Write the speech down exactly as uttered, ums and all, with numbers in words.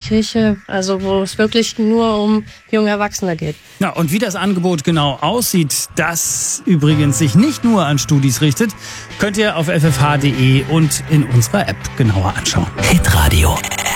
Kirche, also wo es wirklich nur um junge Erwachsene geht. Ja, und wie das Angebot genau aussieht, das übrigens sich nicht nur an Studis richtet, könnt ihr auf f f h punkt d e und in unserer App genauer anschauen. Hitradio